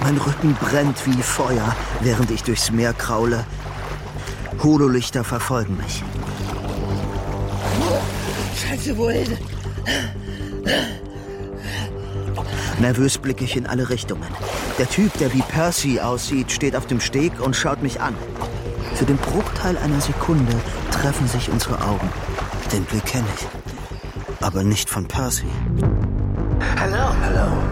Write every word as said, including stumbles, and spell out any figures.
Mein Rücken brennt wie Feuer, während ich durchs Meer kraule. Hololichter verfolgen mich. Scheiße, wohin? Nervös blicke ich in alle Richtungen. Der Typ, der wie Percy aussieht, steht auf dem Steg und schaut mich an. Für den Bruchteil einer Sekunde treffen sich unsere Augen. Den Blick kenne ich, aber nicht von Percy. Hello, hello.